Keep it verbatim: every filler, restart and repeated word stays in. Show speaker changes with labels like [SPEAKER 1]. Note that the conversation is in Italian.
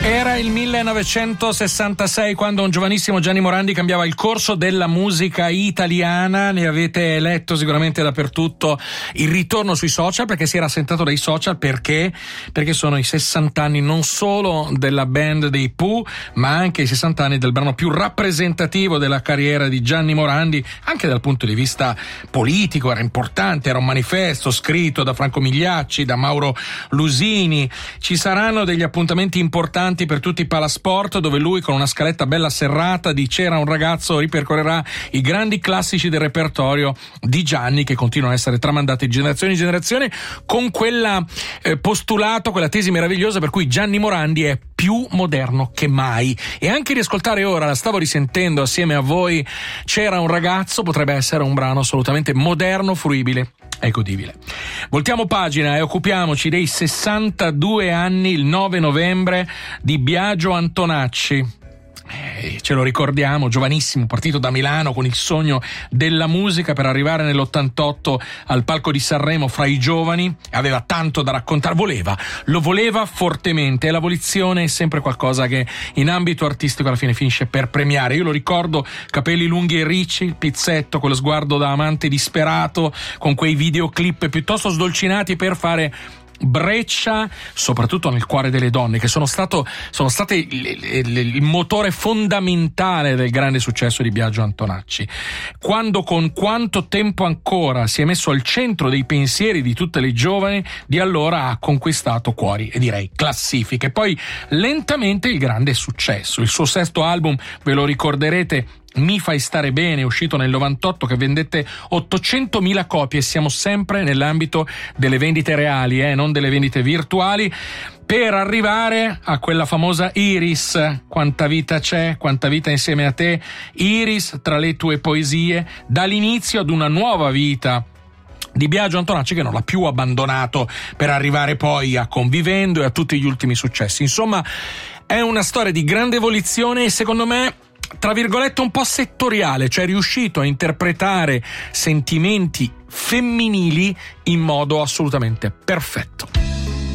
[SPEAKER 1] Era il millenovecentosessantasei quando un giovanissimo Gianni Morandi cambiava il corso della musica italiana. Ne avete letto sicuramente dappertutto il ritorno sui social, perché si era assentato dai social. Perché? Perché sono i sessanta anni non solo della band dei Pooh, ma anche i sessanta anni del brano più rappresentativo della carriera di Gianni Morandi, anche dal punto di vista politico. Era importante, era un manifesto scritto da Franco Migliacci, da Mauro Lusini. Ci saranno degli appuntamenti importanti per tutti i palasport, dove lui, con una scaletta bella serrata di C'era un ragazzo, ripercorrerà i grandi classici del repertorio di Gianni, che continuano a essere tramandati di generazione in generazione, con quella eh, postulato, quella tesi meravigliosa per cui Gianni Morandi è più moderno che mai. E anche riascoltare ora, la stavo risentendo assieme a voi, C'era un ragazzo, potrebbe essere un brano assolutamente moderno, fruibile e godibile. Voltiamo pagina e occupiamoci dei sessantadue anni, il nove novembre, di Biagio Antonacci. Eh, ce lo ricordiamo, giovanissimo, partito da Milano con il sogno della musica per arrivare nell'ottantotto al palco di Sanremo fra i giovani. Aveva tanto da raccontare, voleva, lo voleva fortemente, e la volizione è sempre qualcosa che in ambito artistico alla fine finisce per premiare. Io lo ricordo, capelli lunghi e ricci, il pizzetto, quello sguardo da amante disperato, con quei videoclip piuttosto sdolcinati per fare breccia soprattutto nel cuore delle donne, che sono stato sono state il, il, il motore fondamentale del grande successo di Biagio Antonacci. Quando, con Quanto tempo ancora, si è messo al centro dei pensieri di tutte le giovani, di allora ha conquistato cuori e direi classifiche. Poi lentamente il grande successo, il suo sesto album, ve lo ricorderete, Mi fai stare bene, uscito nel novantotto, che vendette ottocentomila copie. Siamo sempre nell'ambito delle vendite reali, eh, non delle vendite virtuali, per arrivare a quella famosa Iris. Quanta vita c'è, quanta vita insieme a te, Iris, tra le tue poesie, dall'inizio ad una nuova vita di Biagio Antonacci, che non l'ha più abbandonato per arrivare poi a Convivendo e a tutti gli ultimi successi. Insomma, è una storia di grande evoluzione e secondo me, tra virgolette, un po' settoriale, cioè è riuscito a interpretare sentimenti femminili in modo assolutamente perfetto.